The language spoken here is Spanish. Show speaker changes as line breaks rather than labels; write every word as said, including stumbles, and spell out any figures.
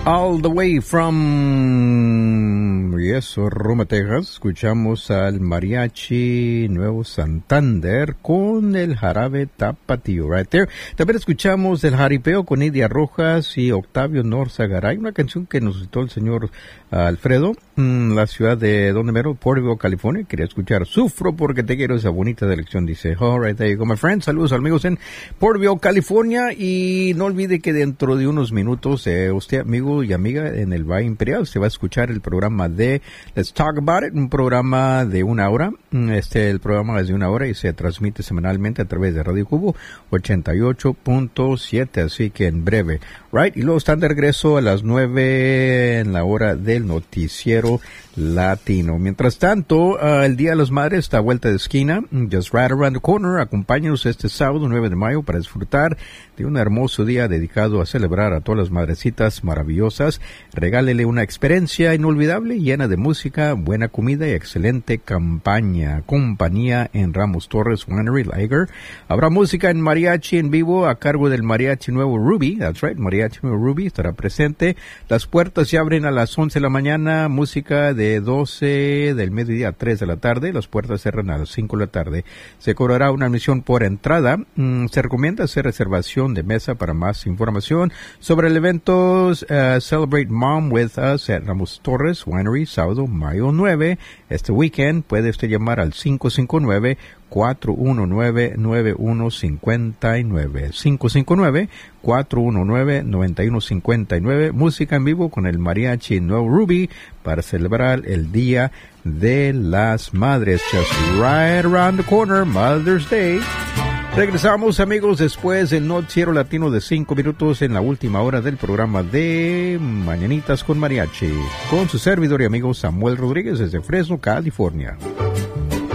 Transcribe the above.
All the way from, yes, Roma, Texas, escuchamos al Mariachi Nuevo Santander con el jarabe tapatío, right there. También escuchamos el jaripeo con Nidia Rojas y Octavio Norzagaray, una canción que nos citó el señor uh, Alfredo, mm, la ciudad de donde mero, Porterville, California. Quería escuchar Sufro porque te quiero, esa bonita dirección, dice. All right, there you go, my friend. Saludos amigos en Porterville, California, y no olvide que dentro de unos minutos, eh, usted, amigo y amiga, en el Valle Imperial, se va a escuchar el programa de Let's Talk About It, un programa de una hora. Este, el programa es de una hora y se transmite semanalmente a través de Radio Cubo ochenta y ocho punto siete, así que en breve, right? Y luego están de regreso a las nueve en la hora del noticiero latino. Mientras tanto, uh, el Día de las Madres está a vuelta de esquina, just right around the corner. Acompáñenos este sábado nueve de mayo para disfrutar de un hermoso día dedicado a celebrar a todas las madrecitas maravillosas. Regálele una experiencia inolvidable, llena de música, buena comida y excelente campaña. Compañía en Ramos Torres Winery Lager. Habrá música en mariachi en vivo a cargo del Mariachi Nuevo Ruby. That's right, Mariachi Nuevo Ruby estará presente. Las puertas se abren a las once de la mañana. Música de doce del mediodía a tres de la tarde. Las puertas cierran a las cinco de la tarde. Se cobrará una admisión por entrada. Mm, se recomienda hacer reservación de mesa. Para más información sobre el evento, uh, Celebrate Mom with Us at Ramos Torres Winery, sábado mayo nueve. Este weekend puede usted llamar al cinco cinco nueve, cuatro uno nueve, nueve uno cinco nueve. cinco cinco nueve, cuatro uno nueve, nueve uno cinco nueve. Música en vivo con el Mariachi Nuevo Ruby para celebrar el Día de las Madres. Just right around the corner, Mother's Day. Regresamos, amigos, después del noticiero latino de cinco minutos en la última hora del programa de Mañanitas con Mariachi, con su servidor y amigo Samuel Rodríguez desde Fresno, California.